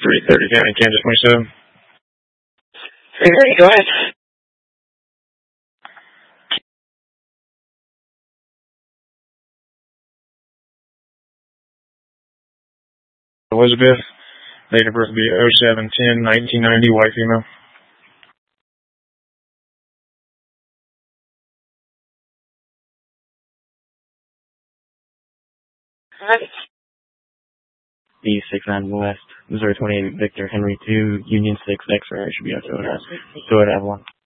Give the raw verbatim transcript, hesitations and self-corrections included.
three thirty County, Kansas twenty-seven. three thirty, go ahead. Elizabeth, date of birth will be oh seven ten nineteen ninety, white female. B six nine West, Missouri twenty-eight Victor Henry two, Union six X-ray should be out to it. Go ahead, Avalon.